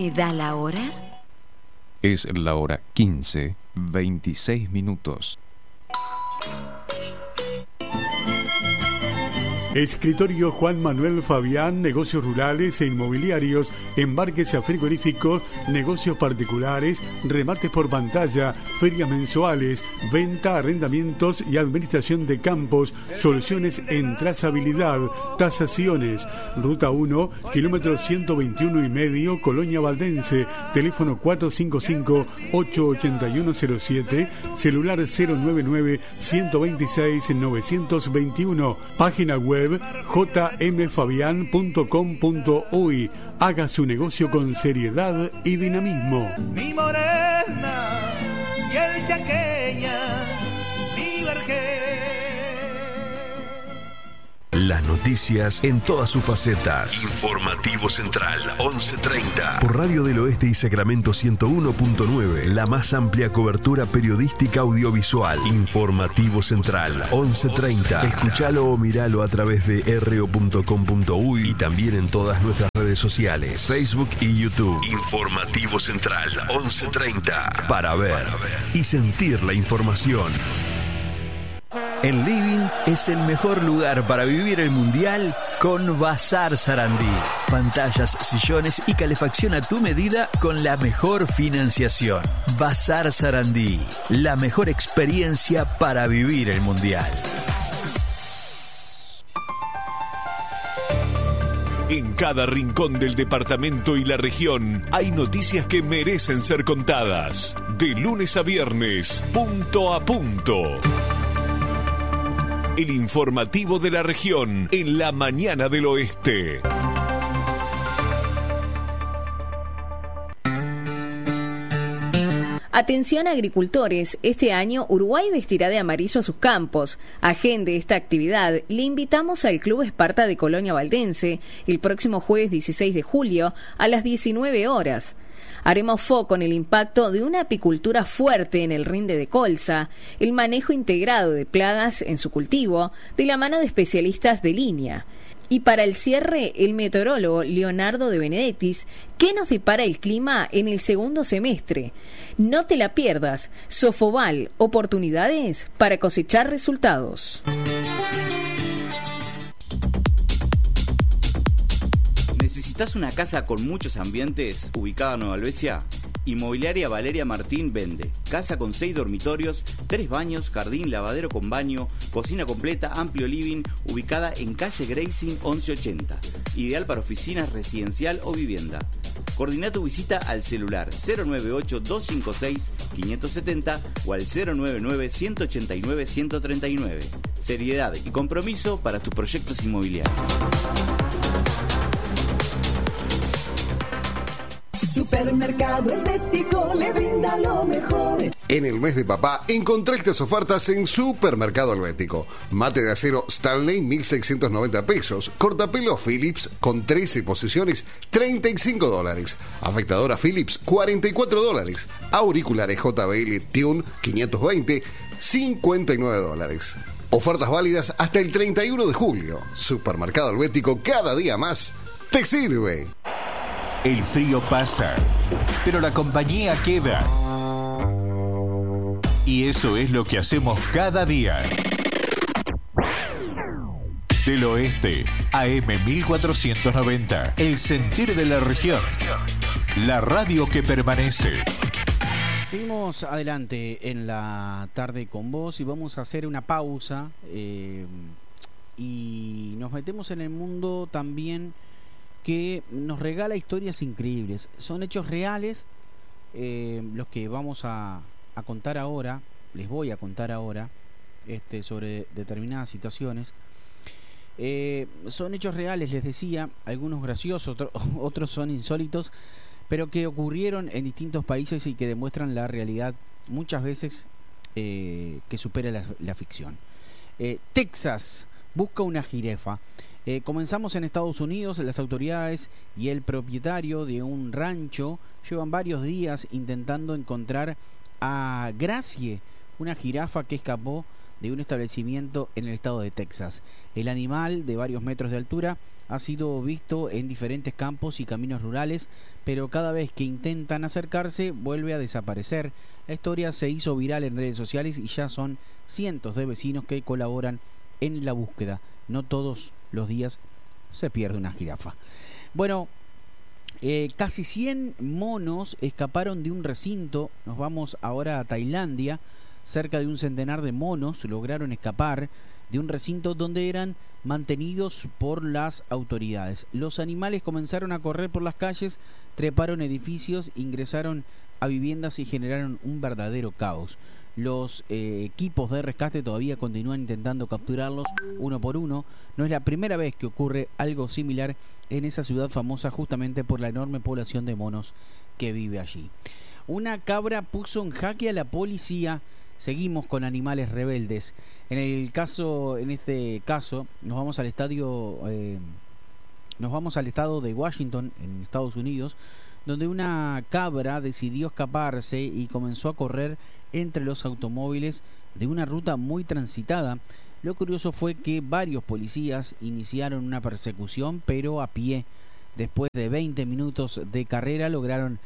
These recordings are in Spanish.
¿Me da la hora? Es la hora 15:26. Escritorio Juan Manuel Fabián, negocios rurales e inmobiliarios, embarques a frigoríficos, negocios particulares, remates por pantalla, ferias mensuales, venta, arrendamientos y administración de campos, soluciones en trazabilidad, tasaciones. Ruta 1, kilómetro 121,5, Colonia Valdense, teléfono 455-88107, celular 099-126-921, página web jmfabian.com.uy. Haga su negocio con seriedad y dinamismo. Mi morena y el chaqueña, mi vergel. Las noticias en todas sus facetas. Informativo Central, 11:30. Por Radio del Oeste y Sacramento 101.9. La más amplia cobertura periodística audiovisual. Informativo Central, 11:30. Escuchalo o miralo a través de ro.com.uy y también en todas nuestras redes sociales, Facebook y YouTube. Informativo Central, 11:30. Para ver y sentir la información. El living es el mejor lugar para vivir el Mundial con Bazar Sarandí. Pantallas, sillones y calefacción a tu medida con la mejor financiación. Bazar Sarandí, la mejor experiencia para vivir el Mundial. En cada rincón del departamento y la región hay noticias que merecen ser contadas. De lunes a viernes, punto a punto. El informativo de la región en la mañana del oeste. Atención agricultores, este año Uruguay vestirá de amarillo sus campos. Agende esta actividad. Le invitamos al Club Esparta de Colonia Valdense el próximo jueves 16 de julio a las 19 horas. Haremos foco en el impacto de una apicultura fuerte en el rinde de colza, el manejo integrado de plagas en su cultivo, de la mano de especialistas de línea. Y para el cierre, el meteorólogo Leonardo de Benedettis, ¿qué nos depara el clima en el segundo semestre? No te la pierdas. Sofoval, oportunidades para cosechar resultados. ¿Necesitas una casa con muchos ambientes ubicada en Nueva Albesia? Inmobiliaria Valeria Martín vende. Casa con 6 dormitorios, 3 baños, jardín, lavadero con baño, cocina completa, amplio living, ubicada en calle Gracing 1180. Ideal para oficinas, residencial o vivienda. Coordina tu visita al celular 098-256-570 o al 099-189-139. Seriedad y compromiso para tus proyectos inmobiliarios. Supermercado Helvético le brinda lo mejor. En el mes de papá, encontré estas ofertas en Supermercado Helvético. Mate de acero Stanley, 1.690 pesos. Cortapelo Philips con 13 posiciones, $35. Afectadora Philips, $44. Auriculares JBL Tune, 520, $59. Ofertas válidas hasta el 31 de julio. Supermercado Helvético, cada día más te sirve. El frío pasa, pero la compañía queda. Y eso es lo que hacemos cada día. Del oeste, AM 1490, el sentir de la región. La radio que permanece. Seguimos adelante en la tarde con vos y vamos a hacer una pausa y nos metemos en el mundo también que nos regala historias increíbles. Son hechos reales los que vamos a contar ahora, les voy a contar ahora sobre determinadas situaciones. Son hechos reales, les decía, algunos graciosos, otros son insólitos, pero que ocurrieron en distintos países y que demuestran la realidad muchas veces que supera la ficción. Texas busca una jirafa. Comenzamos en Estados Unidos. Las autoridades y el propietario de un rancho llevan varios días intentando encontrar a Gracie, una jirafa que escapó de un establecimiento en el estado de Texas. El animal, de varios metros de altura, ha sido visto en diferentes campos y caminos rurales, pero cada vez que intentan acercarse vuelve a desaparecer. La historia se hizo viral en redes sociales y ya son cientos de vecinos que colaboran en la búsqueda. No todos los días se pierde una jirafa. Bueno, casi 100 monos escaparon de un recinto. Nos vamos ahora a Tailandia. Cerca de un centenar de monos lograron escapar de un recinto donde eran mantenidos por las autoridades. Los animales comenzaron a correr por las calles, treparon edificios, ingresaron a viviendas y generaron un verdadero caos. Los equipos de rescate todavía continúan intentando capturarlos uno por uno. No es la primera vez que ocurre algo similar en esa ciudad famosa justamente por la enorme población de monos que vive allí. Una cabra puso en jaque a la policía. Seguimos con animales rebeldes. En este caso, nos vamos al estado de Washington, en Estados Unidos, donde una cabra decidió escaparse y comenzó a correr entre los automóviles de una ruta muy transitada. Lo curioso fue que varios policías iniciaron una persecución, pero a pie. Después de 20 minutos de carrera lograron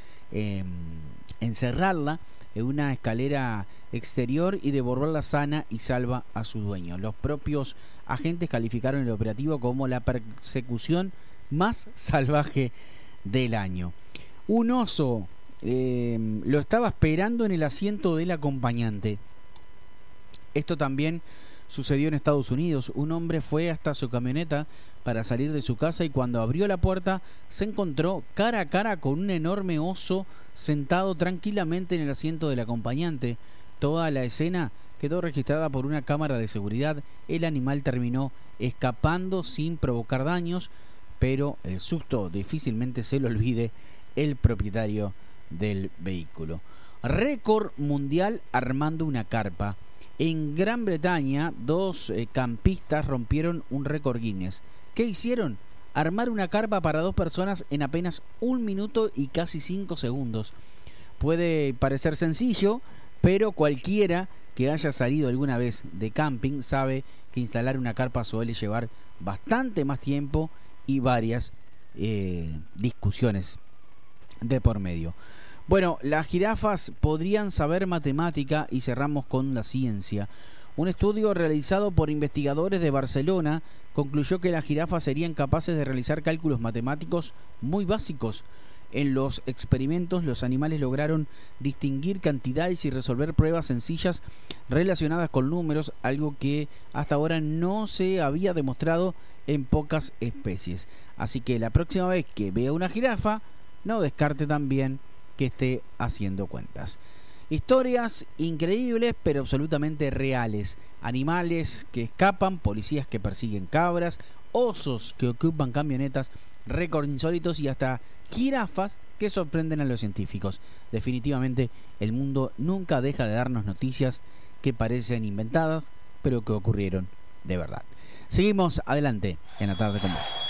encerrarla en una escalera exterior y devolverla sana y salva a su dueño. Los propios agentes calificaron el operativo como la persecución más salvaje del año. Un oso lo estaba esperando en el asiento del acompañante. Esto también sucedió en Estados Unidos. Un hombre fue hasta su camioneta para salir de su casa y cuando abrió la puerta se encontró cara a cara con un enorme oso sentado tranquilamente en el asiento del acompañante. Toda la escena quedó registrada por una cámara de seguridad. El animal terminó escapando sin provocar daños, pero el susto difícilmente se lo olvide el propietario del vehículo. Récord mundial armando una carpa. En Gran Bretaña, dos campistas rompieron un récord Guinness. ¿Qué hicieron? Armar una carpa para 2 personas en apenas 1 minuto y casi 5 segundos. Puede parecer sencillo, pero cualquiera que haya salido alguna vez de camping sabe que instalar una carpa suele llevar bastante más tiempo y varias discusiones de por medio. Bueno, las jirafas podrían saber matemática y cerramos con la ciencia. Un estudio realizado por investigadores de Barcelona concluyó que las jirafas serían capaces de realizar cálculos matemáticos muy básicos. En los experimentos, los animales lograron distinguir cantidades y resolver pruebas sencillas relacionadas con números, algo que hasta ahora no se había demostrado en pocas especies. Así que la próxima vez que vea una jirafa, no descarte también que esté haciendo cuentas. Historias increíbles pero absolutamente reales. Animales que escapan, policías que persiguen cabras, osos que ocupan camionetas, récords insólitos y hasta jirafas que sorprenden a los científicos. Definitivamente el mundo nunca deja de darnos noticias que parecen inventadas pero que ocurrieron de verdad. Seguimos adelante en La Tarde con Vos.